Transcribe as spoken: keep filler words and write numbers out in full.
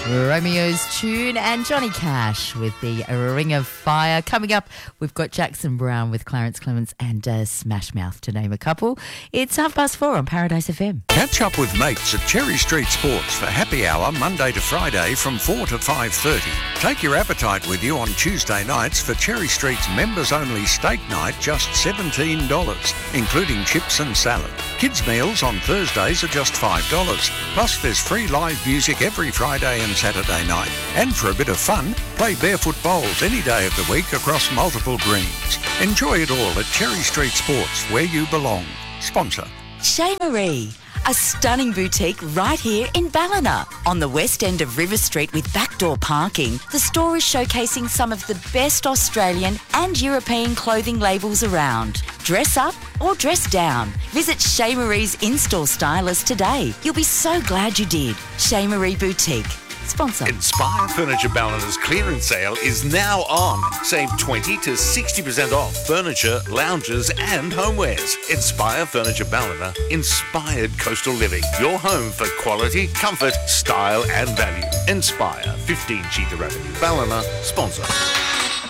Romeo's Tune and Johnny Cash with the Ring of Fire. Coming up, we've got Jackson Brown with Clarence Clements and uh, Smash Mouth, to name a couple. It's half past four on Paradise F M. Catch up with mates at Cherry Street Sports for happy hour Monday to Friday from four to five thirty. Take your appetite with you on Tuesday nights for Cherry Street's members-only steak night, just seventeen dollars, including chips and salad. Kids' meals on Thursdays are just five dollars. Plus, there's free live music every Friday and Saturday night. And for a bit of fun, play barefoot bowls any day of the week across multiple greens. Enjoy it all at Cherry Street Sports, where you belong. Sponsor. Chez Marie, a stunning boutique right here in Ballina. On the west end of River Street with backdoor parking, the store is showcasing some of the best Australian and European clothing labels around. Dress up or dress down. Visit Chez Marie's in-store stylist today. You'll be so glad you did. Chez Marie Boutique. Sponsor. Inspire Furniture Ballina's clearance sale is now on. Save twenty to sixty percent off furniture, lounges and homewares. Inspire Furniture Ballina, inspired coastal living. Your home for quality, comfort, style and value. Inspire, fifteen Cheetah Avenue, Ballina. Sponsor.